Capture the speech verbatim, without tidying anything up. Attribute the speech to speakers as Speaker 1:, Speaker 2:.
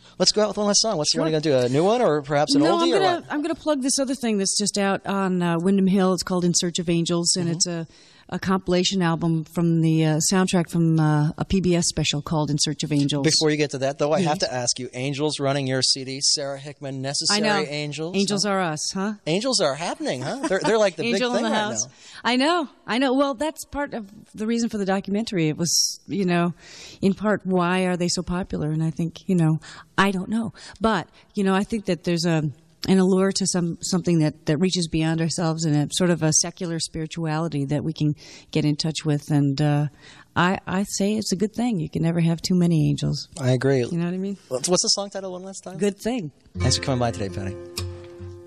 Speaker 1: let's go out with one last song. What's
Speaker 2: Sure.
Speaker 1: you want to do? A new one or perhaps an
Speaker 2: no,
Speaker 1: oldie
Speaker 2: I'm
Speaker 1: or
Speaker 2: gonna
Speaker 1: what?
Speaker 2: I'm gonna plug this other thing that's just out on uh, Windham Hill. It's called In Search of Angels, and mm-hmm. it's a, a compilation album from the uh, soundtrack from uh, a P B S special called In Search of Angels.
Speaker 1: Before you get to that, though, I
Speaker 2: yes.
Speaker 1: have to ask you: Angels running your C D, Sarah Hickman, Necessary
Speaker 2: I know.
Speaker 1: Angels.
Speaker 2: Angels
Speaker 1: huh?
Speaker 2: are us, huh?
Speaker 1: Angels are happening, huh? They're they're like the
Speaker 2: Angel
Speaker 1: big thing
Speaker 2: in the
Speaker 1: right
Speaker 2: house.
Speaker 1: now.
Speaker 2: I know, I know. Well, that's part of the reason for the documentary. It was, you know, in part, why are they so popular? And I think, you know, I don't know, but you know, I think that there's a an allure to some something that, that reaches beyond ourselves and a sort of a secular spirituality that we can get in touch with. And uh, I I say it's a good thing. You can never have too many angels.
Speaker 1: I agree.
Speaker 2: You know what I mean?
Speaker 1: What's the song title one last time?
Speaker 2: Good thing.
Speaker 1: Thanks for coming by today, Penny.